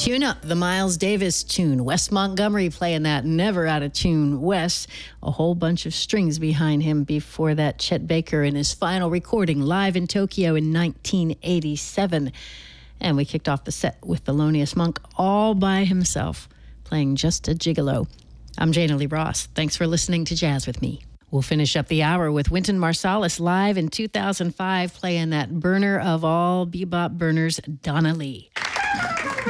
Tune Up, the Miles Davis tune. Wes Montgomery playing that Never Out of Tune. Wes, a whole bunch of strings behind him. Before that, Chet Baker in his final recording live in Tokyo in 1987. And we kicked off the set with Thelonious Monk all by himself, playing Just a Gigolo. I'm Jana Lee Ross. Thanks for listening to Jazz with me. We'll finish up the hour with Wynton Marsalis live in 2005, playing that burner of all bebop burners, Donna Lee.